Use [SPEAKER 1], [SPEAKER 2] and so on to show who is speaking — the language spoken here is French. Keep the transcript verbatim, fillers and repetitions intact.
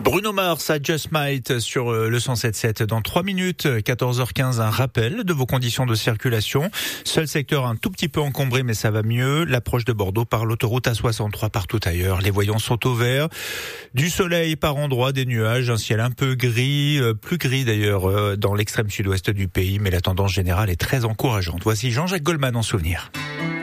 [SPEAKER 1] Bruno Mars à Just Might sur le cent sept virgule sept. Dans trois minutes, quatorze heures quinze, un rappel de vos conditions de circulation. Seul secteur un tout petit peu encombré, mais ça va mieux. L'approche de Bordeaux par l'autoroute A soixante-trois, partout ailleurs. Les voyants sont au vert. Du soleil par endroits, des nuages, un ciel un peu gris, plus gris d'ailleurs dans l'extrême sud-ouest du pays, mais la tendance générale est très encourageante. Voici Jean-Jacques Goldman en souvenir.